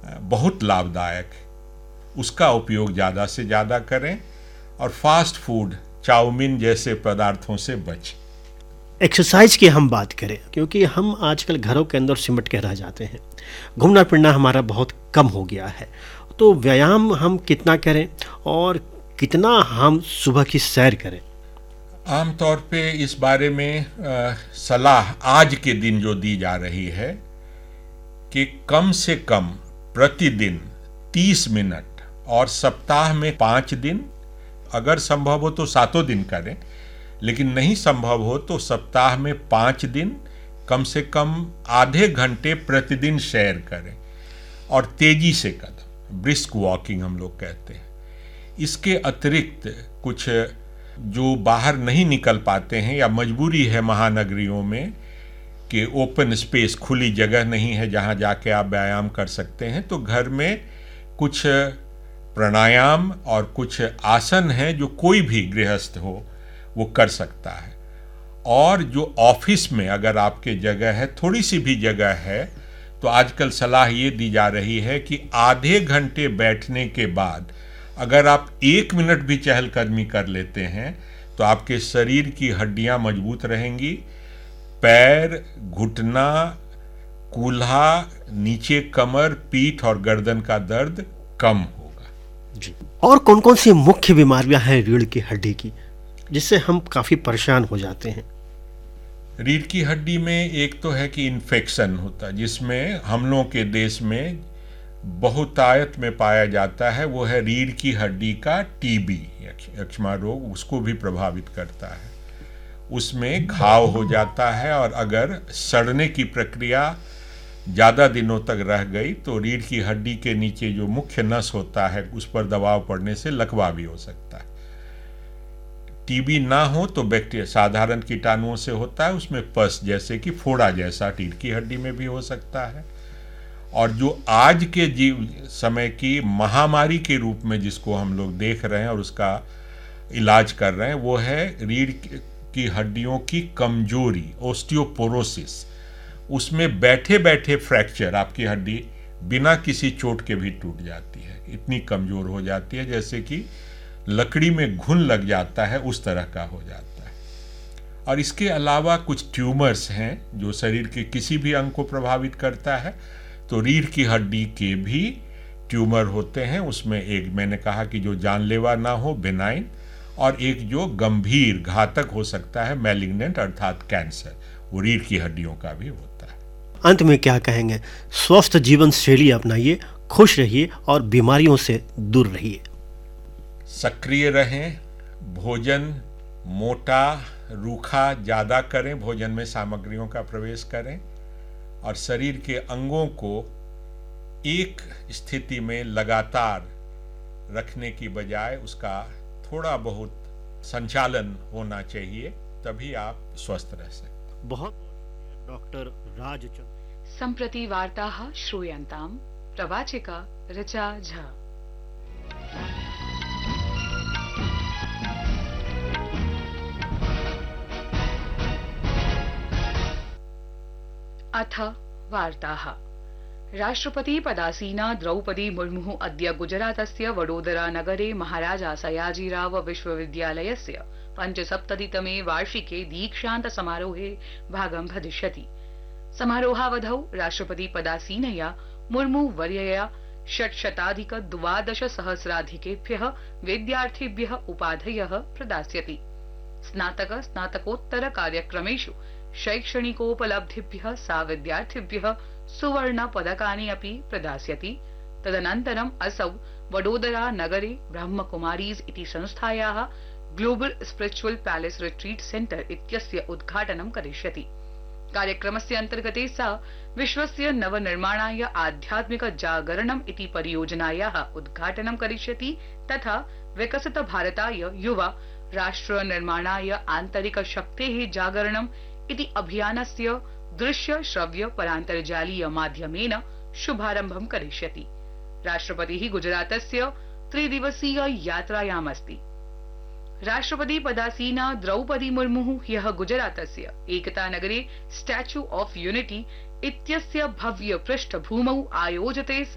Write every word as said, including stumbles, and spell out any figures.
बहुत लाभदायक है, उसका उपयोग ज़्यादा से ज़्यादा करें और फास्ट फूड, चाउमीन जैसे पदार्थों से बचें। एक्सरसाइज की हम बात करें, क्योंकि हम आजकल घरों के अंदर सिमट के रह जाते हैं, घूमना फिरना हमारा बहुत कम हो गया है, तो व्यायाम हम कितना करें और कितना हम सुबह की सैर करें? आमतौर पे इस बारे में आ, सलाह आज के दिन जो दी जा रही है कि कम से कम प्रतिदिन तीस मिनट और सप्ताह में पाँच दिन, अगर संभव हो तो सातों दिन करें, लेकिन नहीं संभव हो तो सप्ताह में पाँच दिन कम से कम आधे घंटे प्रतिदिन सैर करें और तेजी से कदम, ब्रिस्क वॉकिंग हम लोग कहते हैं। इसके अतिरिक्त कुछ जो बाहर नहीं निकल पाते हैं या मजबूरी है महानगरियों में कि ओपन स्पेस, खुली जगह नहीं है जहां जाके आप व्यायाम कर सकते हैं, तो घर में कुछ प्राणायाम और कुछ आसन हैं जो कोई भी गृहस्थ हो वो कर सकता है। और जो ऑफिस में अगर आपके जगह है, थोड़ी सी भी जगह है, तो आजकल सलाह ये दी जा रही है कि आधे घंटे बैठने के बाद अगर आप एक मिनट भी चहलकदमी कर लेते हैं तो आपके शरीर की हड्डियां मजबूत रहेंगी, पैर, घुटना, कूल्हा, नीचे कमर, पीठ और गर्दन का दर्द कम होगा। जी। और कौन कौन सी मुख्य बीमारियां हैं रीढ़ की हड्डी की, जिससे हम काफी परेशान हो जाते हैं? रीढ़ की हड्डी में एक तो है कि इन्फेक्शन होता है, जिसमें हम लोगों के देश में बहुतायत में पाया जाता है, वो है रीढ़ की हड्डी का टीबी, यक्ष्मा रोग, उसको भी प्रभावित करता है। उसमें घाव हो जाता है और अगर सड़ने की प्रक्रिया ज़्यादा दिनों तक रह गई तो रीढ़ की हड्डी के नीचे जो मुख्य नस होता है उस पर दबाव पड़ने से लकवा भी हो सकता है। टीबी ना हो तो बैक्टीरिया, साधारण कीटाणुओं से होता है, उसमें पस जैसे कि फोड़ा जैसा रीढ़ की हड्डी में भी हो सकता है। और जो आज के जीव समय की महामारी के रूप में जिसको हम लोग देख रहे हैं और उसका इलाज कर रहे हैं, वो है रीढ़ की हड्डियों की कमजोरी, ओस्टियोपोरोसिस। उसमें बैठे बैठे फ्रैक्चर, आपकी हड्डी बिना किसी चोट के भी टूट जाती है, इतनी कमजोर हो जाती है जैसे कि लकड़ी में घुन लग जाता है, उस तरह का हो जाता है। और इसके अलावा कुछ ट्यूमर्स हैं जो शरीर के किसी भी अंग को प्रभावित करता है, तो रीढ़ की हड्डी के भी ट्यूमर होते हैं। उसमें एक मैंने कहा कि जो जानलेवा ना हो, बेनाइन, और एक जो गंभीर घातक हो सकता है, मैलिग्नेंट अर्थात कैंसर, वो रीढ़ की हड्डियों का भी होता है। अंत में क्या कहेंगे? स्वस्थ जीवन शैली अपनाइए, खुश रहिए और बीमारियों से दूर रहिए। सक्रिय रहें, भोजन मोटा रूखा ज़्यादा करें, भोजन में सामग्रियों का प्रवेश करें और शरीर के अंगों को एक स्थिति में लगातार रखने की बजाय उसका थोड़ा बहुत संचालन होना चाहिए, तभी आप स्वस्थ रह सकते। बहुत डॉक्टर राजचंद्र। सम्प्रति वार्ताः श्रूयन्तां प्रवाचिका ऋचा झा। अथ वार्ताः। राष्ट्रपति पदासीना द्रौपदी मुर्मुः अद्य गुजरातस्य वडोदरा नगरे महाराजा सयाजीराव विश्वविद्यालयस्य पञ्चसप्ततितमे वार्षिके दीक्षान्त समारोहे भागं भजिष्यति। समारोहावधौ राष्ट्रपति पदासीनया मुर्मु वर्यया षट्शताधिक द्वादश सहस्राधिकेभ्यः विद्यार्थिभ्यः उपाधयः प्रदास्यति। स्नातक स्नातकोत्तर कार्यक्रमेषु शैक्षणिकोपलब्धिभ्यः सा विद्यार्थिभ्यः सुवर्ण पदकानि अपि प्रदास्यति। तदनन्तरम् असौ वडोदरा नगरे ब्रह्मकुमारीज इति संस्थायाः global spiritual palace retreat centre इत्यस्य उद्घाटनं करिष्यति। कार्यक्रमस्य अन्तर्गते सा विश्वस्य नवनिर्माणाय आध्यात्मिक जागरणम् इति परियोजनायाः उद्घाटनं करिष्यति तथा विकसित भारताय युवा राष्ट्र निर्माणाय आन्तरिक शक्तेः जागरणम् इति अभियानस्य दृश्य श्रव्य परान्तर्जालीय माध्यमेन शुभारम्भं करिष्यति। राष्ट्रपतिः गुजरातस्य त्रिदिवसीय यात्रायामस्ति। राष्ट्रपति पदासीना द्रौपदी मुर्मुः ह्यः गुजरातस्य एकता नगरे स्टैच्यू ऑफ यूनिटी इत्यस्य भव्य पृष्ठभूमौ आयोजिते